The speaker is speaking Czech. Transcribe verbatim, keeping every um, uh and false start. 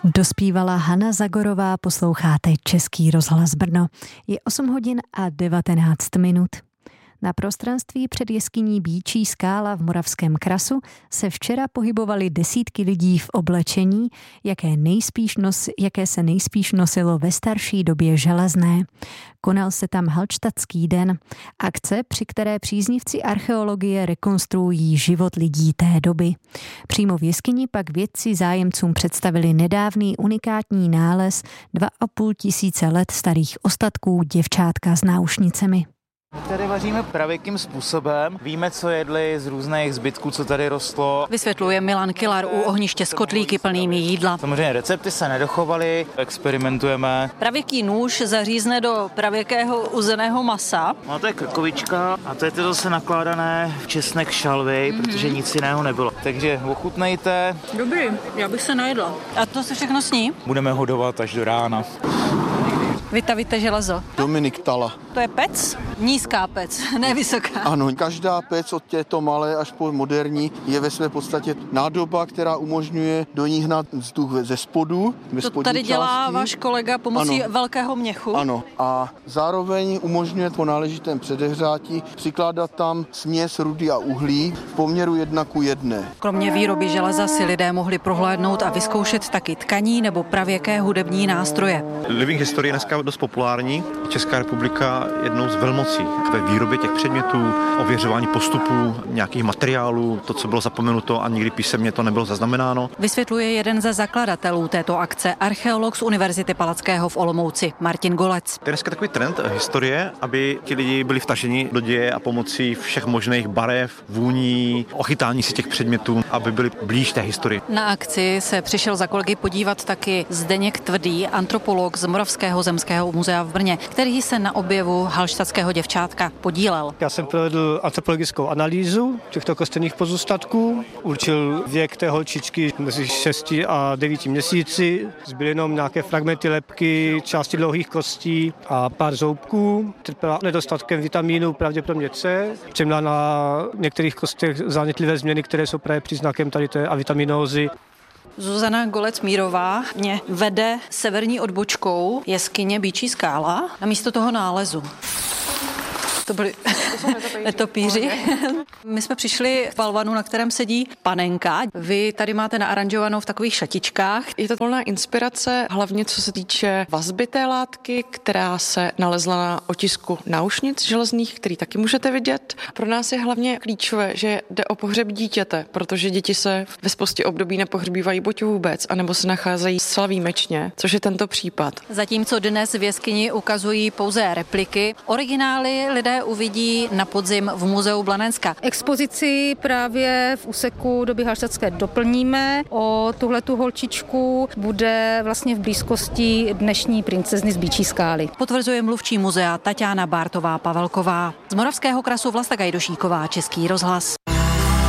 Dospívala Hana Zagorová, posloucháte Český rozhlas Brno. Je osm hodin a devatenáct minut. Na prostranství před jeskyní Býčí skála v Moravském Krasu se včera pohybovaly desítky lidí v oblečení, jaké, nejspíš nos, jaké se nejspíš nosilo ve starší době železné. Konal se tam Hallstattský den, akce, při které příznivci archeologie rekonstruují život lidí té doby. Přímo v jeskyni pak vědci zájemcům představili nedávný unikátní nález dva a půl tisíce let starých ostatků děvčátka s náušnicemi. Tady vaříme pravěkým způsobem. Víme, co jedli z různých zbytků, co tady rostlo. Vysvětluje Milan Kilar u ohniště s kotlíky plnými jídla. Samozřejmě recepty se nedochovaly, experimentujeme. Pravěký nůž zařízne do pravěkého uzeného masa. No to je krkovička a to je to zase nakládané v česnek šalvy, mm-hmm. protože nic jiného nebylo. Takže ochutnejte. Dobrý, já bych se najedla. A to se všechno sní? Budeme hodovat až do rána. Vy tavíte železo. Dominik Tala. To je pec? Nízká pec, ne vysoká. Ano, každá pec od této malé až po moderní je ve své podstatě nádoba, která umožňuje do ní hnat vzduch ze spodu. To tady dělá části. Váš kolega pomocí ano. velkého měchu. Ano, a zároveň umožňuje po náležitém předehřátí přikládat tam směs rudy a uhlí v poměru jedna ku jedné. Kromě výroby železa si lidé mohli prohlédnout a vyzkoušet taky tkaní nebo pravěké hudební nástroje. Living History je dneska dost populární. Česká republika jednou z velmocí ve výrobě těch předmětů, ověřování postupů, nějakých materiálů, to, co bylo zapomenuto a nikdy písemně to nebylo zaznamenáno. Vysvětluje jeden ze zakladatelů této akce, archeolog z Univerzity Palackého v Olomouci, Martin Golec. To je dneska takový trend historie, aby ti lidi byli vtaženi do děje a pomocí všech možných barev, vůní, ochytání si těch předmětů, aby byli blíž té historii. Na akci se přišel za kolegy podívat taky Zdeněk Tvrdý, antropolog z Moravského zemského muzea v Brně, který se na objevu hallstattského děvčátka podílel. Já jsem provedl antropologickou analýzu těchto kosterních pozůstatků, určil věk té holčičky mezi šesti a devíti měsíci, zbyly jenom nějaké fragmenty lebky, části dlouhých kostí a pár zoubků. Trpěla nedostatkem vitamínu, pravděpodobně C, měla na některých kostech zánětlivé změny, které jsou právě příznakem tady té avitaminózy. Zuzana Golec-Mírová mě vede severní odbočkou jeskyně Býčí skála na místo toho nálezu. To byli netopíři. My jsme přišli v balvanu, na kterém sedí panenka. Vy tady máte naaranžovanou v takových šatičkách. Je to volná inspirace, hlavně co se týče vazby té látky, která se nalezla na otisku náušnic železných, který taky můžete vidět. Pro nás je hlavně klíčové, že jde o pohřeb dítěte, protože děti se ve spoustě období nepohřbívají buď vůbec, anebo se nacházejí zcela výjimečně, což je tento případ. Zatímco dnes v jeskyni ukazují pouze repliky, originály lidé uvidí na podzim v muzeu Blanenska. Expozici právě v úseku doby hallstattské doplníme. O tuhletu holčičku bude vlastně v blízkosti dnešní princezny z Býčí skály. Potvrzuje mluvčí muzea Taťána Bártová Pavelková. Z Moravského Krasu Vlasta Gajdošíková, Český rozhlas.